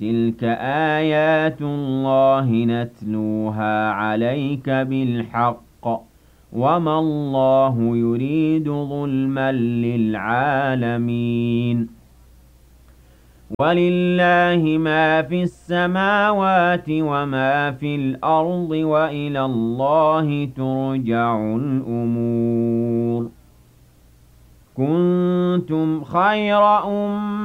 تِلْكَ آيَاتُ اللَّهِ نَتْلُوهَا عَلَيْكَ بِالْحَقِّ ۗ وَمَا اللَّهُ يُرِيدُ ظُلْمًا لِّلْعَالَمِينَ وَلِلَّهِ مَا فِي السَّمَاوَاتِ وَمَا فِي الْأَرْضِ ۚ وَإِلَى اللَّهِ تُرْجَعُ الْأُمُورُ كُنتُمْ خَيْرَ